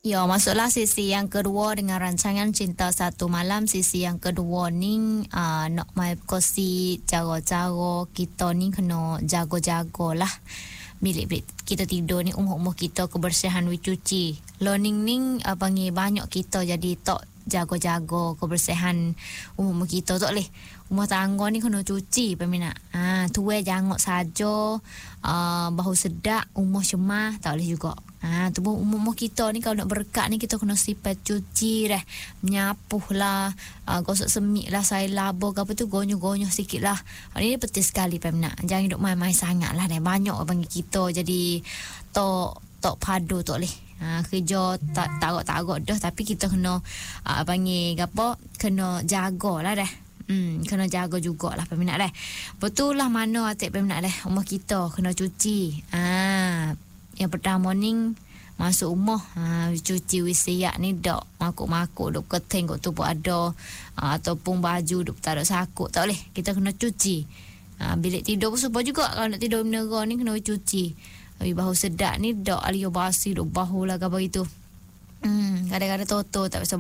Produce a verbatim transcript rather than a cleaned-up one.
Ya, masuklah sesi yang kedua dengan rancangan Cinta Satu Malam. Sesi yang kedua ni uh, nak mai kosi cara-cara kita ni kena jago-jago lah. Bilik-bilik kita tidur ni, umur-umur kita kebersihan we cuci. Learning ni uh, panggil banyak kita jadi tak jago-jago kebersihan umur kita tak leh. Rumah tangga ni kena cuci peminat. Ha, tuai jangok saja, uh, bau sedak, umur cemah tak boleh juga. Ha, tu umur kita ni kalau nak berkat ni kita kena sifat cuci dah. Menyapuh lah, uh, gosok semik lah, saya labur ke apa tu, gonyoh-gonyoh sikit lah. Ini penting sekali peminat. Jangan duduk main-main sangat lah dah. Banyak orang panggil kita jadi tok tok padu tak boleh. Ha, kerja tak taruk-taruk dah, tapi kita kena uh, panggil apa, kena jagalah dah. Hmm, kena jaga jugalah peminat dah. Betul lah mana atik peminat dah. Rumah kita kena cuci. Ah, yang pertama ni masuk rumah, ha, cuci wisiak ni dak makuk-makuk duk keting kok tu pun ada, ha, ataupun baju duk taruh sakut tak boleh. Kita kena cuci. Ha, bilik tidur pun supaya juga kalau nak tidur menera ni kena cuci. Tapi bau sedap ni dak alio basi duk bau lah apa itu. Hmm, kadang-kadang toto tak bisa